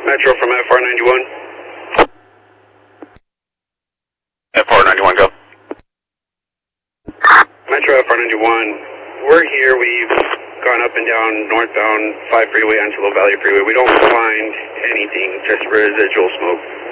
Metro from FR91. FR91, go. Metro FR91. We're here. We've gone up and down northbound 5 freeway, Antelope Valley Freeway. We don't find anything, just residual smoke.